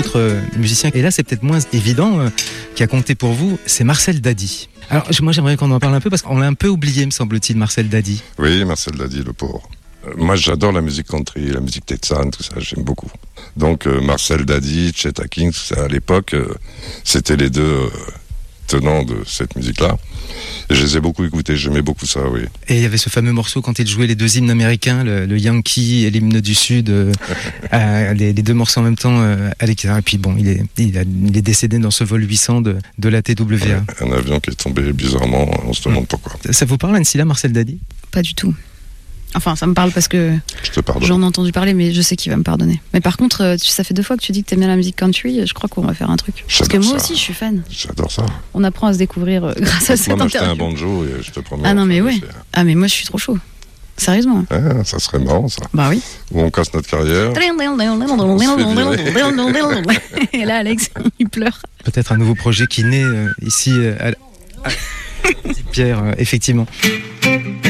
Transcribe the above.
d'autres musiciens. Et là, c'est peut-être moins évident, qui a compté pour vous, c'est Marcel Dady. Alors, moi, j'aimerais qu'on en parle un peu, parce qu'on l'a un peu oublié, me semble-t-il, Marcel Dady. Oui, Marcel Dady, le pauvre. Moi, j'adore la musique country, la musique texane, tout ça, j'aime beaucoup. Donc, Marcel Dady, Chet Atkins, tout ça, à l'époque, c'était les deux tenants de cette musique-là. Et je les ai beaucoup écoutés, j'aimais beaucoup ça, oui. Et il y avait ce fameux morceau quand il jouait les deux hymnes américains, le Yankee et l'hymne du Sud, les deux morceaux en même temps à l'écart. Et puis bon, il est décédé dans ce vol 800 de la TWA. Ouais, un avion qui est tombé bizarrement, on se demande pourquoi. Ça vous parle, Anne-Silla, Marcel Dady ? Pas du tout. Enfin, ça me parle parce que Je te pardonne. j'en ai entendu parler, mais je sais qu'il va me pardonner. Mais par contre, ça fait 2 fois que tu dis que t'aimes bien la musique country, je crois qu'on va faire un truc. Parce que J'adore moi ça. aussi, je suis fan. J'adore ça. On apprend à se découvrir grâce à cette Moi, m'acheter un interview. banjo et je te promets. Ah non, mais enfin, ouais. Ah, mais moi, je suis trop chaud. Sérieusement. Ah, ça serait marrant, ça. Bah oui. Où on casse notre carrière. Et là, Alex, il pleure. Peut-être un nouveau projet qui naît ici à Pierre, effectivement.